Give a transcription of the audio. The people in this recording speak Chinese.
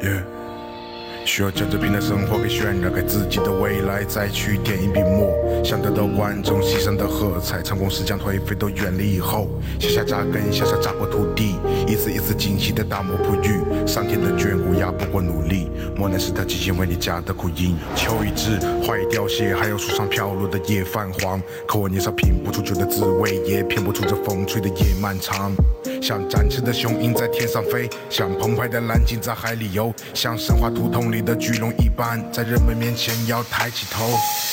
Yeah. 需要将这平淡生活给渲染，给自己的未来再去点一笔墨，想得到观众席上的喝彩，成功是将颓废都远离以后，向下扎根，向下扎破土地，一次一次精细的打磨璞玉，上天的眷顾压不过努力，磨难是他精心为你加的苦因。秋已至，花已凋谢，还有树上飘落的叶泛黄，可我年少品不出酒的滋味，也品不出这风吹的夜漫长。像展翅的雄鹰在天上飞，像澎湃的蓝鲸在海里游，像神话图腾里的巨龙一般，在人们面前要抬起头。